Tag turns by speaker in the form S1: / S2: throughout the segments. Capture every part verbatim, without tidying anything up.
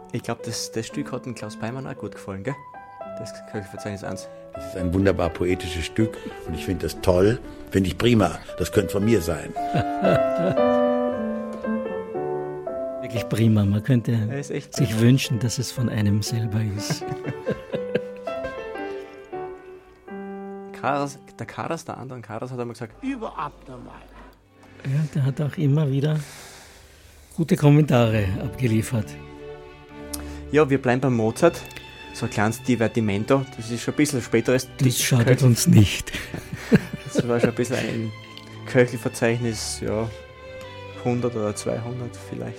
S1: Ich glaube, das, das Stück hat dem Klaus Beimann auch gut gefallen, gell? Das Köchelverzeichnis eins.
S2: Das ist ein wunderbar poetisches Stück und ich finde das toll. Finde ich prima. Das könnte von mir sein.
S3: Wirklich prima. Man könnte sich
S1: prima.
S3: wünschen, dass es von einem selber ist.
S1: Karas, der Karas, der andere Karas hat einmal gesagt,
S4: Überabnormal.
S3: Ja, der hat auch immer wieder gute Kommentare abgeliefert.
S1: Ja, wir bleiben beim Mozart. So ein kleines Divertimento. Das ist schon ein bisschen späteres.
S3: Das schadet uns nicht.
S1: Das war schon ein bisschen ein Köchelverzeichnis, ja, hundert oder zweihundert vielleicht.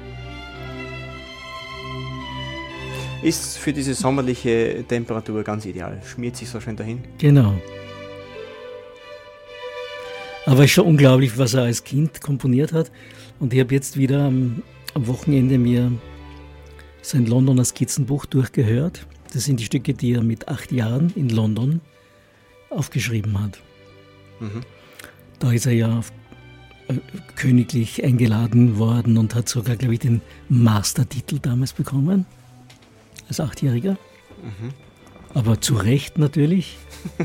S1: Ist für diese sommerliche Temperatur ganz ideal. Schmiert sich so schön dahin.
S3: Genau. Aber es ist schon unglaublich, was er als Kind komponiert hat. Und ich habe jetzt wieder am, am Wochenende mir sein Londoner Skizzenbuch durchgehört. Das sind die Stücke, die er mit acht Jahren in London aufgeschrieben hat. Mhm. Da ist er ja auf, äh, königlich eingeladen worden und hat sogar, glaube ich, den Mastertitel damals bekommen. Als Achtjähriger. Mhm. Aber zu Recht natürlich.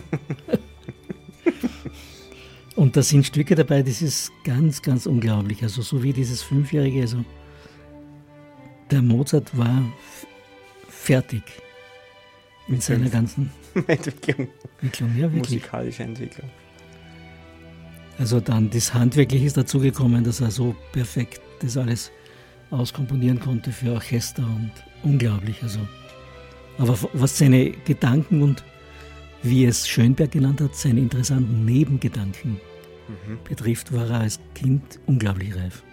S3: Und da sind Stücke dabei, das ist ganz, ganz unglaublich. Also so wie dieses Fünfjährige. Also der Mozart war f- fertig mit seiner ganzen
S1: Entwicklung.
S3: Entwicklung. Ja, wirklich.
S1: Musikalische Entwicklung.
S3: Also dann das Handwerkliche ist dazugekommen, dass er so perfekt das alles auskomponieren konnte für Orchester und unglaublich. Also. Aber was seine Gedanken und, wie es Schönberg genannt hat, seine interessanten Nebengedanken mhm. betrifft, war er als Kind unglaublich reif.